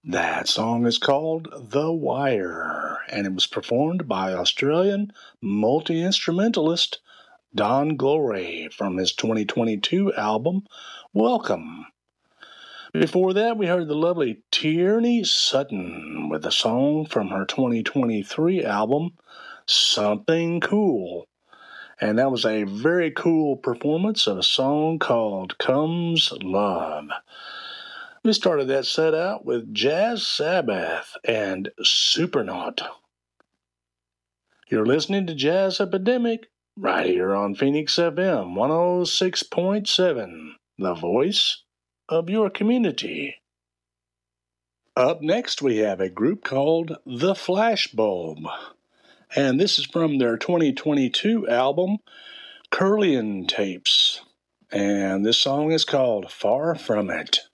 That song is called The Wire, and it was performed by Australian multi-instrumentalist Don Glory from his 2022 album, Welcome. Before that, we heard the lovely Tierney Sutton with a song from her 2023 album, Something Cool. And that was a very cool performance of a song called Comes Love. We started that set out with Jazz Sabbath and Supernaut. You're listening to Jazz Epidemic right here on Phoenix FM 106.7, the voice of your community. Up next, we have a group called The Flashbulb, and this is from their 2022 album, Curlian Tapes, and this song is called Far From It.